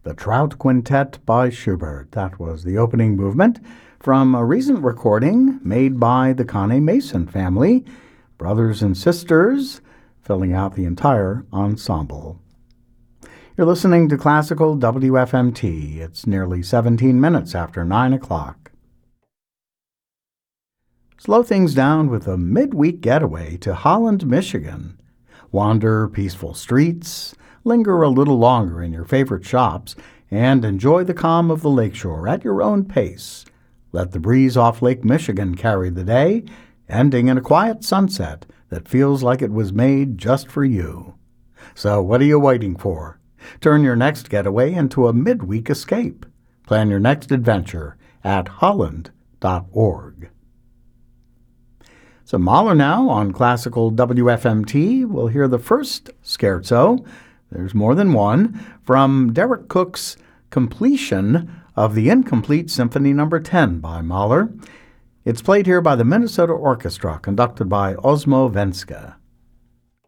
The Trout Quintet by Schubert. That was the opening movement from a recent recording made by the Connie Mason family, brothers and sisters, filling out the entire ensemble. You're listening to Classical WFMT. It's nearly 17 minutes after 9 o'clock. Slow things down with a midweek getaway to Holland, Michigan. Wander peaceful streets, linger a little longer in your favorite shops, and enjoy the calm of the lakeshore at your own pace. Let the breeze off Lake Michigan carry the day, ending in a quiet sunset that feels like it was made just for you. So what are you waiting for? Turn your next getaway into a midweek escape. Plan your next adventure at holland.org. So Mahler now on Classical WFMT. We'll hear the first scherzo, there's more than one, from Derek Cook's completion of the Incomplete Symphony No. 10 by Mahler. It's played here by the Minnesota Orchestra, conducted by Osmo Venske.